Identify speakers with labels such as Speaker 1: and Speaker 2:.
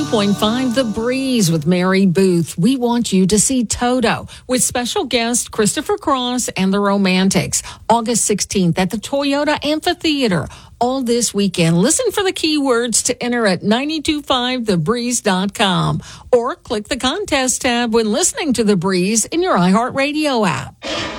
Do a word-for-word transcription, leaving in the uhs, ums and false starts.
Speaker 1: point five The Breeze with Mary Booth. We want you to see Toto with special guest Christopher Cross and the Romantics. August sixteenth at the Toyota Amphitheater. All this weekend. Listen for the keywords to enter at nine two five the breeze dot com or click the contest tab when listening to The Breeze in your iHeartRadio app.